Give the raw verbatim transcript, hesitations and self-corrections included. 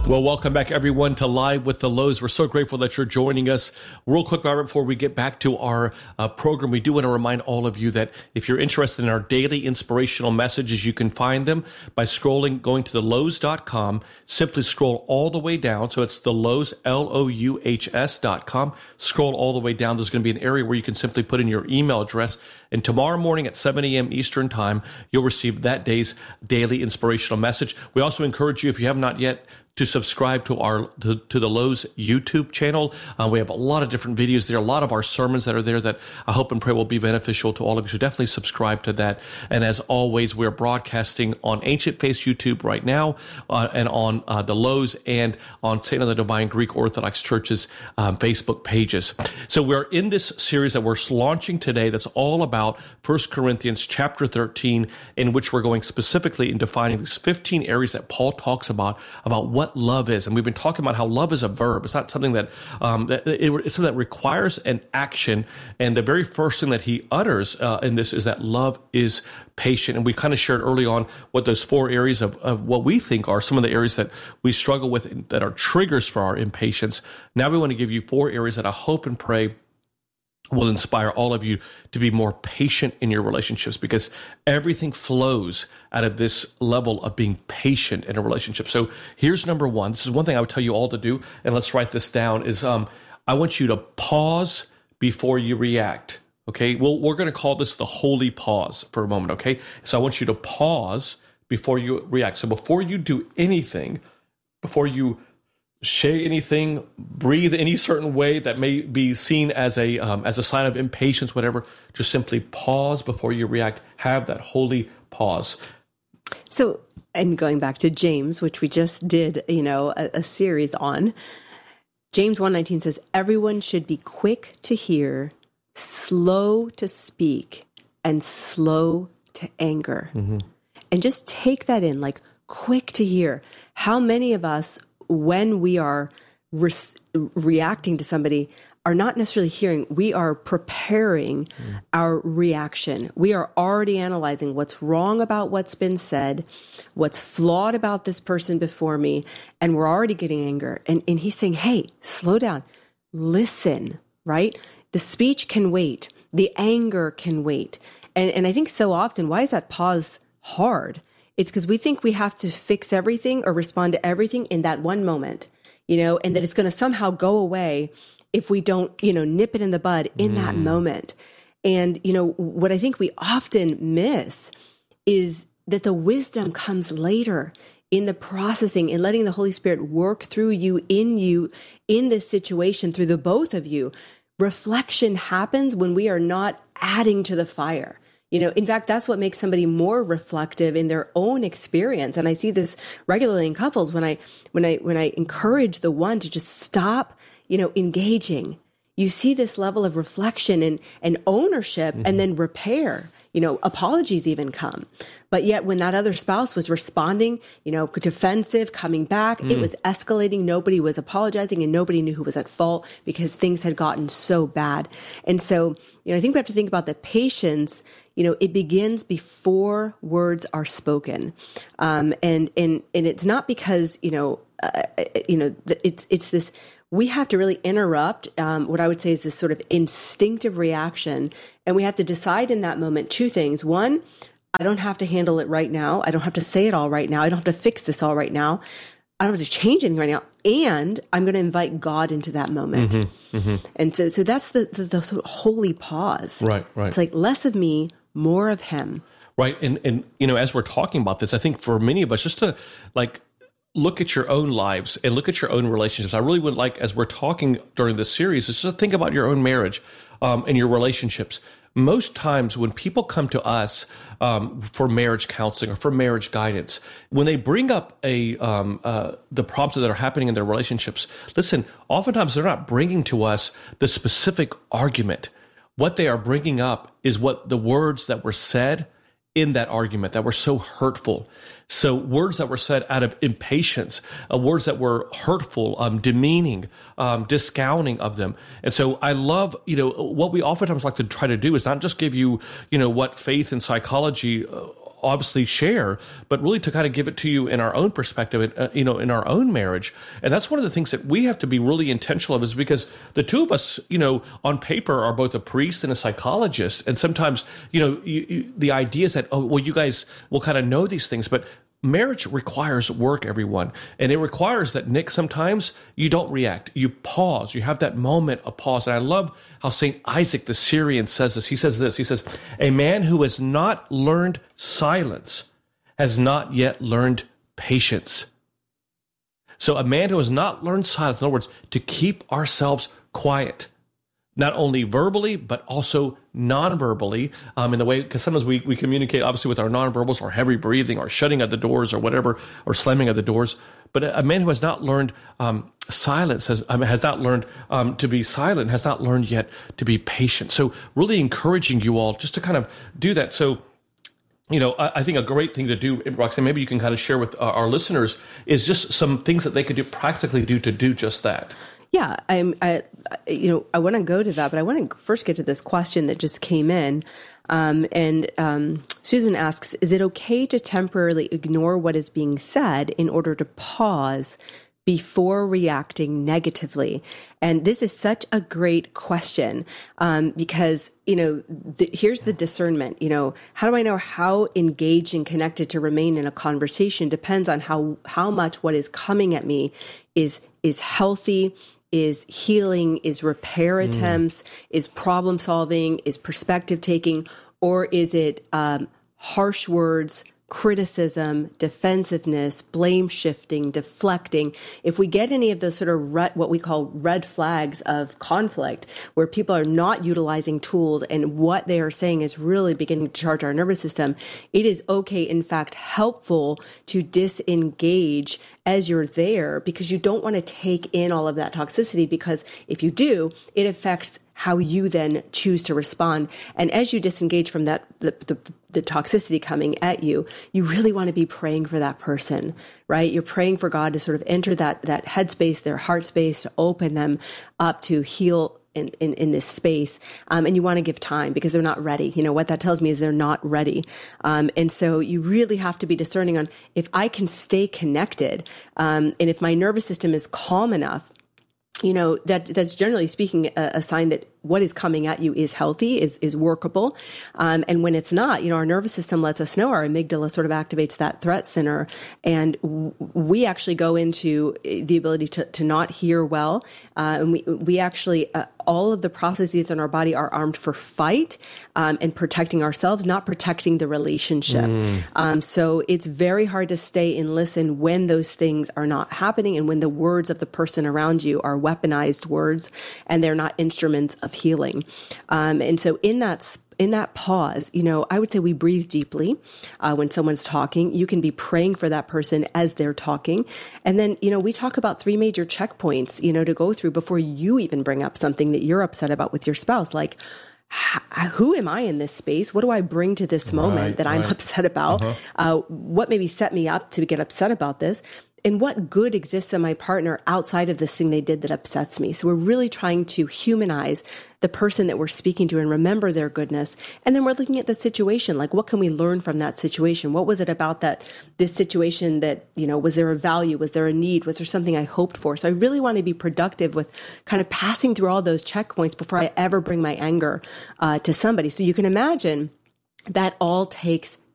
Well, welcome back, everyone, to Live with the Lows. We're so grateful that you're joining us. Real quick, Robert, before we get back to our uh, program, we do want to remind all of you that if you're interested in our daily inspirational messages, you can find them by scrolling, going to the lows dot com. Simply scroll all the way down. So it's the Lows, L O U H S dot com. Scroll all the way down. There's going to be an area where you can simply put in your email address. And tomorrow morning at seven a.m. Eastern Time, you'll receive that day's daily inspirational message. We also encourage you, if you have not yet, to subscribe to our to, to the Lows YouTube channel. Uh, we have a lot of different videos there, a lot of our sermons that are there that I hope and pray will be beneficial to all of you. So definitely subscribe to that. And as always, we're broadcasting on Ancient Faith YouTube right now, uh, and on uh, the Lows and on Saint of the Divine Greek Orthodox Church's um, Facebook pages. So we're in this series that we're launching today that's all about First Corinthians chapter thirteen, in which we're going specifically in defining these fifteen areas that Paul talks about, about what love is. And we've been talking about how love is a verb. It's not something that, um, that it, it's something that requires an action. And the very first thing that he utters uh, in this is that love is patient. And we kind of shared early on what those four areas of, of what we think are some of the areas that we struggle with that are triggers for our impatience. Now we want to give you four areas that I hope and pray will inspire all of you to be more patient in your relationships, because everything flows out of this level of being patient in a relationship. So here's number one. This is one thing I would tell you all to do, and let's write this down, is um, I want you to pause before you react, okay? Well, we're going to call this the holy pause for a moment, okay? So I want you to pause before you react. So before you do anything, before you say anything, breathe any certain way that may be seen as a um, as a sign of impatience, whatever, just simply pause before you react. Have that holy pause. So, and going back to James, which we just did, you know, a, a series on, James one nineteen says, everyone should be quick to hear, slow to speak, and slow to anger. Mm-hmm. And just take that in, like quick to hear. How many of us, when we are re- reacting to somebody, are not necessarily hearing, we are preparing mm. our reaction. We are already analyzing what's wrong about what's been said, what's flawed about this person before me, and we're already getting anger. And, and he's saying, hey, slow down, listen, right? The speech can wait. The anger can wait. And, and I think so often, why is that pause hard? It's because we think we have to fix everything or respond to everything in that one moment, you know, and that it's going to somehow go away if we don't, you know, nip it in the bud in mm. that moment. And, you know, what I think we often miss is that the wisdom comes later in the processing and letting the Holy Spirit work through you, in you, in this situation, through the both of you. Reflection happens when we are not adding to the fire. You know, in fact, that's what makes somebody more reflective in their own experience. And I see this regularly in couples when I, when I, when I encourage the one to just stop, you know, engaging. You see this level of reflection and, and ownership mm-hmm. and then repair, you know, apologies even come. But yet when that other spouse was responding, you know, defensive, coming back, mm. it was escalating. Nobody was apologizing and nobody knew who was at fault because things had gotten so bad. And so, you know, I think we have to think about the patience. You know, it begins before words are spoken. Um, and, and, and it's not because, you know, uh, you know, it's, it's this, we have to really interrupt um, what I would say is this sort of instinctive reaction. And we have to decide in that moment two things. One, I don't have to handle it right now. I don't have to say it all right now. I don't have to fix this all right now. I don't have to change anything right now. And I'm going to invite God into that moment. Mm-hmm, mm-hmm. And so, so that's the, the, the holy pause. Right, right. It's like less of me, more of him. Right. And, and, you know, as we're talking about this, I think for many of us, just to like look at your own lives and look at your own relationships. I really would like, as we're talking during this series, is to think about your own marriage um, and your relationships. Most times when people come to us um, for marriage counseling or for marriage guidance, when they bring up a um, uh, the problems that are happening in their relationships, listen, oftentimes they're not bringing to us the specific argument. What they are bringing up is what the words that were said in that argument that were so hurtful. So words that were said out of impatience, uh, words that were hurtful, um, demeaning, um, discounting of them. And so I love, you know, what we oftentimes like to try to do is not just give you, you know, what faith and psychology uh, obviously share, but really to kind of give it to you in our own perspective, uh, you know, in our own marriage. And that's one of the things that we have to be really intentional of, is because the two of us, you know, on paper are both a priest and a psychologist. And sometimes, you know, you, you, the idea is that, oh, well, you guys will kind of know these things, but marriage requires work, everyone. And it requires that, Nick, sometimes you don't react. You pause. You have that moment of pause. And I love how Saint Isaac the Syrian says this. He says this. He says, a man who has not learned silence has not yet learned patience. So a man who has not learned silence, in other words, to keep ourselves quiet, not only verbally, but also non-verbally, um, in the way, because sometimes we, we communicate, obviously, with our non-verbals, or heavy breathing, or shutting of the doors, or whatever, or slamming of the doors. But a, a man who has not learned um, silence, has, um, has not learned um, to be silent, has not learned yet to be patient. So really encouraging you all just to kind of do that. So, you know, I, I think a great thing to do, Roxanne, maybe you can kind of share with uh, our listeners, is just some things that they could do, practically do, to do just that. Yeah, I'm. I, you know, I want to go to that, but I want to first get to this question that just came in. Um, and um, Susan asks, "Is it okay to temporarily ignore what is being said in order to pause before reacting negatively?" And this is such a great question, um, because, you know, the, here's the discernment. You know, how do I know how engaged and connected to remain in a conversation? Depends on how how much what is coming at me is is healthy, is healing, is repair attempts, mm. is problem solving, is perspective taking, or is it um, harsh words, criticism, defensiveness, blame shifting, deflecting? If we get any of those sort of red, what we call red flags of conflict, where people are not utilizing tools and what they are saying is really beginning to charge our nervous system, it is okay, in fact, helpful to disengage as you're there, because you don't want to take in all of that toxicity, because if you do, it affects how you then choose to respond. And as you disengage from that, the, the, the toxicity coming at you, you really want to be praying for that person, right? You're praying for God to sort of enter that, that headspace, their heart space, to open them up to heal in, in, in this space. Um, and you want to give time, because they're not ready. You know, what that tells me is they're not ready. Um, and so you really have to be discerning on, if I can stay connected, um, and if my nervous system is calm enough, you know, that that's generally speaking a, a sign that what is coming at you is healthy, is is workable. Um, and when it's not, you know, our nervous system lets us know. Our amygdala sort of activates that threat center. And w- we actually go into the ability to, to not hear well. Uh, and we, we actually, uh, all of the processes in our body are armed for fight um, and protecting ourselves, not protecting the relationship. Mm. Um, so it's very hard to stay and listen when those things are not happening, and when the words of the person around you are weaponized words and they're not instruments of healing. Um, and so in that in that pause, you know, I would say we breathe deeply uh, when someone's talking. You can be praying for that person as they're talking. And then, you know, we talk about three major checkpoints, you know, to go through before you even bring up something that you're upset about with your spouse. Like, who am I in this space? What do I bring to this moment right, that I'm right. upset about? Uh-huh. Uh, what maybe set me up to get upset about this? And what good exists in my partner outside of this thing they did that upsets me? So we're really trying to humanize the person that we're speaking to and remember their goodness. And then we're looking at the situation, like, what can we learn from that situation? What was it about that, this situation that, you know, was there a value? Was there a need? Was there something I hoped for? So I really want to be productive with kind of passing through all those checkpoints before I ever bring my anger uh, to somebody. So you can imagine that all takes